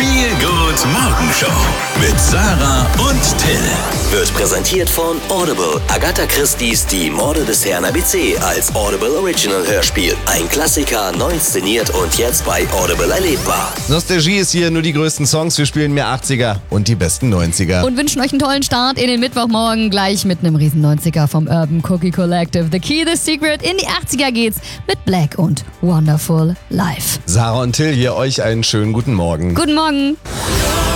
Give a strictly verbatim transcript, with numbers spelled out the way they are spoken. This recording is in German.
Feelgood Morgenshow mit Sarah und Till. Wird präsentiert von Audible. Agatha Christie's Die Morde des Herrn A B C als Audible Original Hörspiel. Ein Klassiker, neu inszeniert und jetzt bei Audible erlebbar. Nostalgie ist hier, nur die größten Songs. Wir spielen mehr achtziger und die besten neunziger. Und wünschen euch einen tollen Start in den Mittwochmorgen. Gleich mit einem riesen neunziger vom Urban Cookie Collective. The Key, The Secret. In die achtziger geht's mit Black und Wonderful Life. Sarah und Till hier, euch einen schönen guten Morgen. Guten Morgen.